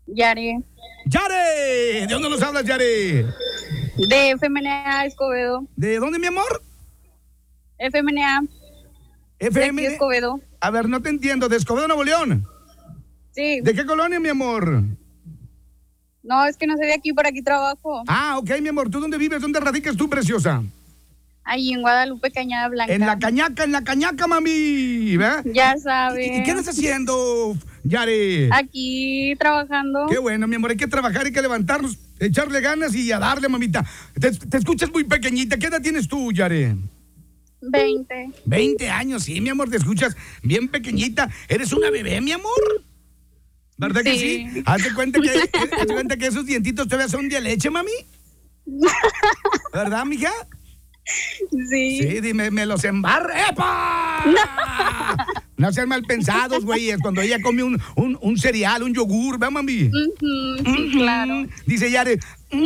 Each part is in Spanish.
Yare, ¡Yare! ¿De dónde nos hablas, Yare? de FMNA Escobedo. ¿De dónde, mi amor? FMNA, de aquí FM. de Escobedo. A ver, no te entiendo. ¿De Escobedo, Nuevo León? Sí, ¿De qué colonia, mi amor? no, es que no soy de aquí, por aquí trabajo. Ah, ok, mi amor. ¿Tú dónde vives? ¿Dónde radicas tú, preciosa? Ahí en Guadalupe, Cañada Blanca. En la cañaca, mami. ¿Verdad? Ya ¿Y sabes. qué estás haciendo, Yare? Aquí trabajando. Qué bueno, mi amor. Hay que trabajar, hay que levantarnos, echarle ganas y a darle, mamita. Te escuchas muy pequeñita. ¿Qué edad tienes tú, Yare? 20. 20 años, sí, mi amor. Te escuchas bien pequeñita. ¿Eres una bebé, mi amor? ¿Verdad que sí? Sí. Hazte cuenta que esos dientitos todavía son de leche, mami. ¿Verdad, mija? Sí. Sí, dime, me los embarra. ¡Epa! No sean mal pensados, güey. Es cuando ella come un cereal, un yogur, ¿verdad, mami? Ujú, sí, claro. Dice Yare,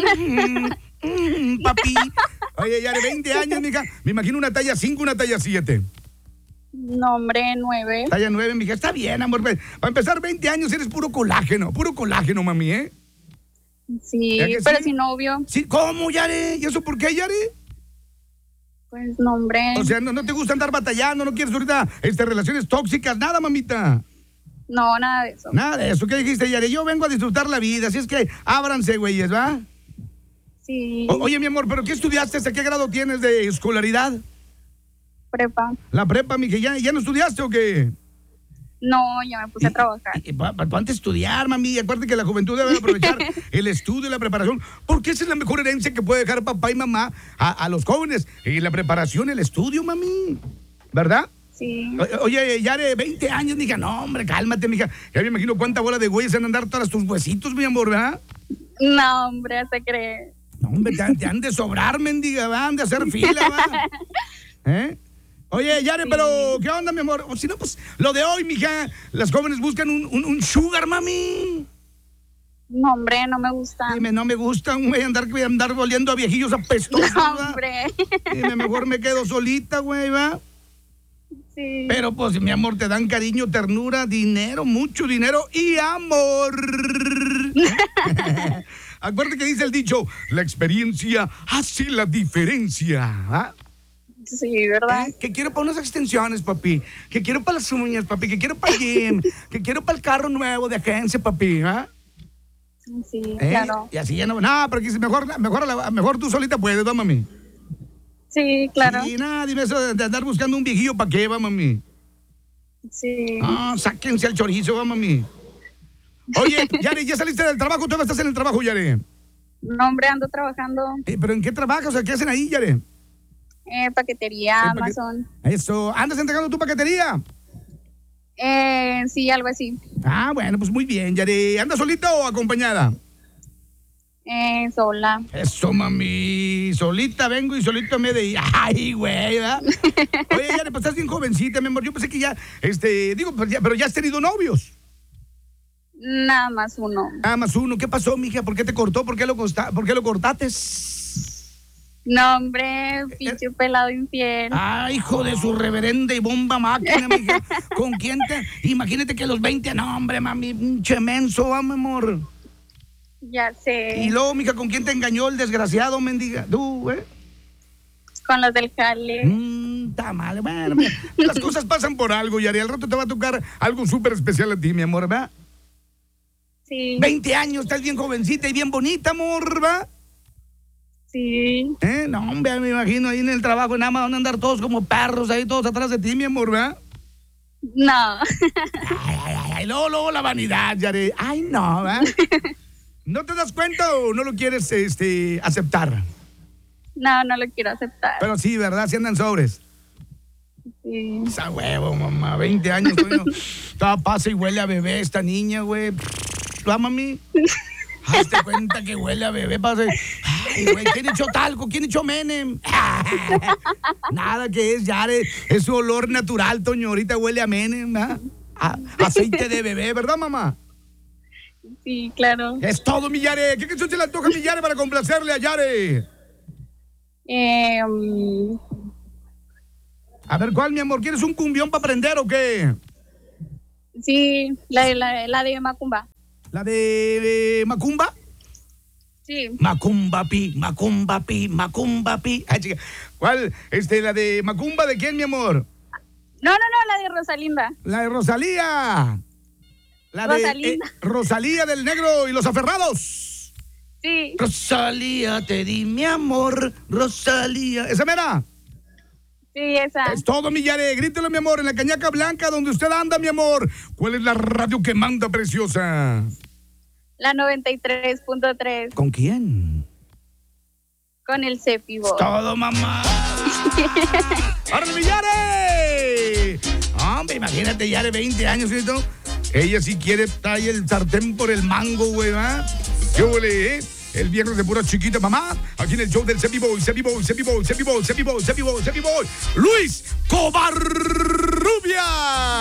papi. Oye, Yare, 20 años, mija. Me imagino una talla 5, una talla 7. Nombre 9. Talla 9, mija. Está bien, amor. Para empezar, 20 años eres puro colágeno, mami, ¿eh? Sí, ¿Ya que pero sí? sin novio. Sí, ¿cómo, Yare? ¿Y eso por qué, Yare? Pues nombre. O sea, no te gusta andar batallando, no quieres ahorita relaciones tóxicas, nada, mamita. No, nada de eso. Nada de eso. ¿Qué dijiste, Yare? Yo vengo a disfrutar la vida, así es que ábranse, güeyes, ¿va? Sí. Oye, mi amor, ¿pero qué estudiaste? ¿Hasta qué grado tienes de escolaridad? Prepa. La prepa, mija, ¿ya no estudiaste o qué? No, ya me puse a trabajar. Ponte a estudiar, mami. Acuérdate que la juventud debe aprovechar el estudio y la preparación, porque esa es la mejor herencia que puede dejar papá y mamá a los jóvenes. Y la preparación, el estudio, mami. ¿Verdad? Sí. Oye, Yare, 20 años, mija. No, hombre, cálmate, mija. Ya me imagino cuánta bola de güeyes van a andar todas tus huesitos, mi amor, ¿verdad? No, hombre, se cree. No, hombre, te han de sobrar, mendiga, ¿va? Han de hacer fila, ¿va? ¿Eh? Oye, Yare, Sí. pero ¿qué onda, mi amor? O si no, pues lo de hoy, mija. Las jóvenes buscan un sugar, mami. No, hombre, no me gusta. Dime, no me gusta, güey, andar volviendo a viejillos apestosos, No, ¿va? hombre. Dime, mejor me quedo solita, güey, ¿va? Sí. Pero pues, mi amor, te dan cariño, ternura, dinero, mucho dinero y amor. Acuérdate que dice el dicho, la experiencia hace la diferencia, ¿ah? Sí, ¿verdad? Que quiero para unas extensiones, papi. Que quiero para las uñas, papi. Que quiero para el gym. Que quiero para el carro nuevo de agencia, papi. ¿Ah? Sí, claro. Y así ya no. No, pero que mejor tú solita puedes, va, mami. Sí, claro. Sí, nada, dime eso de andar buscando un viejillo, ¿para qué, va, mami? Sí. Ah, sáquense al chorizo, va, mami. Oye, Yare, ¿ya saliste del trabajo? ¿Todavía estás en el trabajo, Yare? No, hombre, ando trabajando. ¿Pero en qué trabajas? O sea, ¿qué hacen ahí, Yare? Paquetería, Amazon. Eso, ¿andas entregando tu paquetería? Sí, algo así. Ah, bueno, pues muy bien, Yare. ¿Andas solita o acompañada? Sola. Eso, mami. Solita vengo y solito me de... Ay, güey, ¿verdad? Oye, Yare, pues estás bien jovencita, mi amor. Yo pensé que ya, pero ya has tenido novios. Nada más uno. Nada más uno. ¿Qué pasó, mija? ¿Por qué te cortó? ¿Por qué lo cortaste? No, hombre, pinche pelado infiel. Ay, hijo de su reverenda y bomba máquina, mija. ¿Con quién te...? Imagínate que a los 20, no, hombre, mami, pinche menso, va, mi amor. Ya sé. Y luego, mija, ¿con quién te engañó el desgraciado, mendiga? Tú, Con los del jale. Está mal. Bueno, mira, las cosas pasan por algo, Yari. Al rato te va a tocar algo súper especial a ti, mi amor, ¿verdad? Sí. 20 años, estás bien jovencita y bien bonita, amor, ¿verdad? Sí. No, hombre, me imagino ahí en el trabajo, nada más van a andar todos como perros ahí, todos atrás de ti, mi amor, ¿verdad? No. Ay, luego la vanidad, Yari. Ay, no, ¿verdad? ¿No te das cuenta o no lo quieres aceptar? No, no lo quiero aceptar. Pero sí, ¿verdad? Si andan sobres. Sí. Esa huevo, mamá. 20 años, coño. Toda pasa y huele a bebé esta niña, güey. ¿Va, mami? Hazte cuenta que huele a bebé. Pasa. Ay, güey, ¿quién echó talco? ¿Quién echó Menem? Nada que es, Yare. Es su olor natural, Toño. Ahorita huele a Menem, ¿verdad? Aceite de bebé, ¿verdad, mamá? Sí, claro. Es todo, mi Yare. ¿Qué canción se le antoja a mi Yare para complacerle a Yare? A ver, ¿cuál, mi amor? ¿Quieres un cumbión para aprender o qué? Sí, la de Macumba. La de Macumba. Sí. Macumba pi, Macumba pi, Macumba pi. Ay, chica. ¿Cuál? La de Macumba, ¿de quién, mi amor? No, la de Rosalinda. La de Rosalía. La de Rosalinda. Rosalía del Negro y los Aferrados. Sí. Rosalía, te di mi amor, Rosalía. ¿Esa mera? Sí, esa. Es todo, mi Yare. Grítelo, mi amor, en la Cañaca Blanca, donde usted anda, mi amor. ¿Cuál es la radio que manda, preciosa? La 93.3. ¿Con quién? Con el Cepi Boy. Todo, mamá. ¡Ahora, mi Yare! Hombre, imagínate, Yare, 20 años, ¿cierto? Ella sí quiere traer el sartén por el mango, güey, ¿verdad? ¿Qué huele, El viernes de pura chiquita, mamá. Aquí en el show del Cepi Boy, Cepi Boy, Cepi Boy, Cepi Boy, Cepi Boy, Cepi Boy, Cepi Boy. Luis Covarrubia.